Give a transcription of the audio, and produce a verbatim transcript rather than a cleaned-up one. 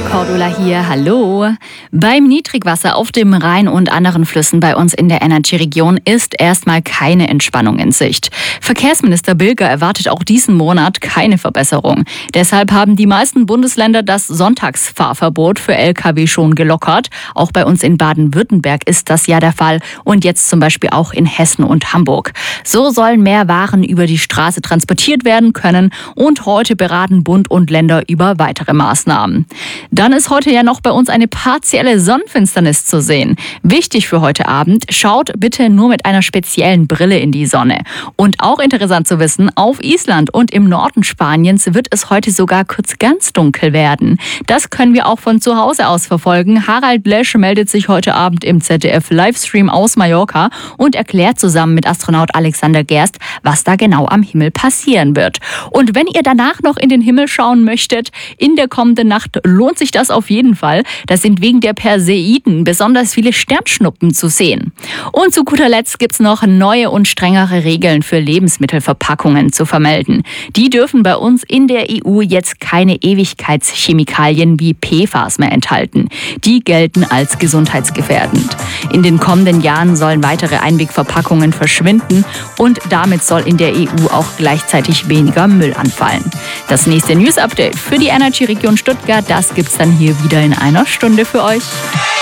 Cordula hier, hallo. Beim Niedrigwasser auf dem Rhein und anderen Flüssen bei uns in der Energy-Region ist erstmal keine Entspannung in Sicht. Verkehrsminister Bilger erwartet auch diesen Monat keine Verbesserung. Deshalb haben die meisten Bundesländer das Sonntagsfahrverbot für L K W schon gelockert. Auch bei uns in Baden-Württemberg ist das ja der Fall und jetzt zum Beispiel auch in Hessen und Hamburg. So sollen mehr Waren über die Straße transportiert werden können und heute beraten Bund und Länder über weitere Maßnahmen. Dann ist heute ja noch bei uns eine partielle Sonnenfinsternis zu sehen. Wichtig für heute Abend, schaut bitte nur mit einer speziellen Brille in die Sonne. Und auch interessant zu wissen, auf Island und im Norden Spaniens wird es heute sogar kurz ganz dunkel werden. Das können wir auch von zu Hause aus verfolgen. Harald Lesch meldet sich heute Abend im Z D F-Livestream aus Mallorca und erklärt zusammen mit Astronaut Alexander Gerst, was da genau am Himmel passieren wird. Und wenn ihr danach noch in den Himmel schauen möchtet, in der kommenden Nacht lohnt sich das auf jeden Fall. Da sind wegen der Perseiden besonders viele Sternschnuppen zu sehen. Und zu guter Letzt gibt es noch neue und strengere Regeln für Lebensmittelverpackungen zu vermelden. Die dürfen bei uns in der E U jetzt keine Ewigkeitschemikalien wie P F A S mehr enthalten. Die gelten als gesundheitsgefährdend. In den kommenden Jahren sollen weitere Einwegverpackungen verschwinden und damit soll in der E U auch gleichzeitig weniger Müll anfallen. Das nächste News-Update für die Energy-Region Stuttgart, das gibt's dann hier wieder in einer Stunde für euch.